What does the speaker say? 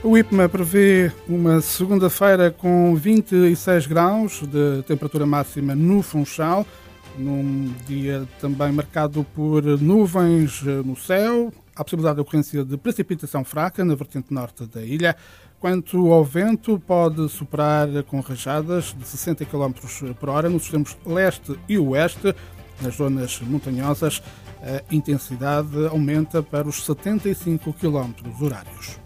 O IPMA prevê uma segunda-feira com 26 graus de temperatura máxima no Funchal, num dia também marcado por nuvens no céu, há possibilidade de ocorrência de precipitação fraca na vertente norte da ilha. Quanto ao vento, pode soprar com rajadas de 60 km por hora nos extremos leste e oeste. Nas zonas montanhosas, a intensidade aumenta para os 75 km horários.